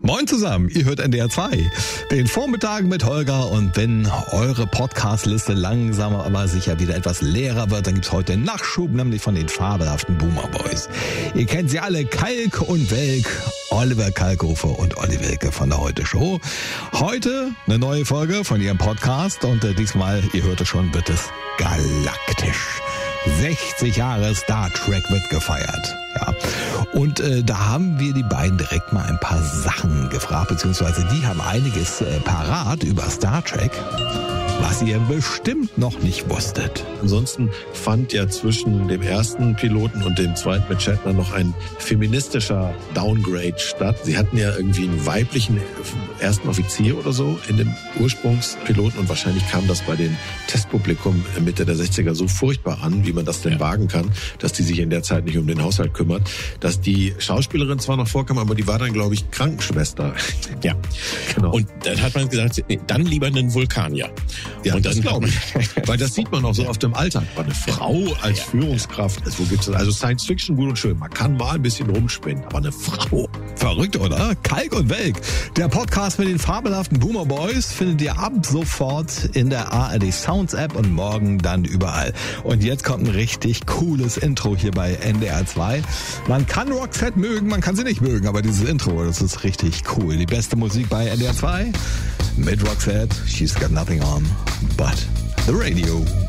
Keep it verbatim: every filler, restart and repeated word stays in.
Moin zusammen, ihr hört N D R zwei, den Vormittag mit Holger, und wenn eure Podcast-Liste langsam aber sicher wieder etwas leerer wird, dann gibt's heute einen Nachschub, nämlich von den fabelhaften Boomer Boys. Ihr kennt sie alle, Kalk und Welk, Oliver Kalkofe und Olli Welke von der Heute Show. Heute eine neue Folge von ihrem Podcast und äh, diesmal, ihr hört es schon, wird es galaktisch. sechzig Jahre Star Trek wird gefeiert. Ja. Und äh, da haben wir die beiden direkt mal ein paar Sachen gefragt, beziehungsweise die haben einiges äh, parat über Star Trek, was ihr bestimmt noch nicht wusstet. Ansonsten fand ja zwischen dem ersten Piloten und dem zweiten mit Shatner noch ein feministischer Downgrade statt. Sie hatten ja irgendwie einen weiblichen ersten Offizier oder so in dem Ursprungspiloten und wahrscheinlich kam das bei dem Testpublikum Mitte der sechziger so furchtbar an, wie man das denn ja. wagen kann, dass die sich in der Zeit nicht um den Haushalt kümmert, dass die Schauspielerin zwar noch vorkam, aber die war dann, glaube ich, Krankenschwester. Ja, genau. Und dann hat man gesagt, dann lieber einen Vulkanier. Ja, und das glaube ich. Weil das sieht man auch so auf dem Alltag. Eine Frau als ja. Führungskraft, also, wo gibt's das? Also Science Fiction gut und schön. Man kann mal ein bisschen rumspinnen, aber eine Frau. Verrückt, oder? Kalk und Welk. Der Podcast mit den fabelhaften Boomer Boys findet ihr ab sofort in der A R D Sounds App und morgen dann überall. Und jetzt kommt ein richtig cooles Intro hier bei N D R zwei. Man kann Roxette mögen, man kann sie nicht mögen, aber dieses Intro, das ist richtig cool. Die beste Musik bei N D R zwei mit Roxette. She's got nothing on but the radio.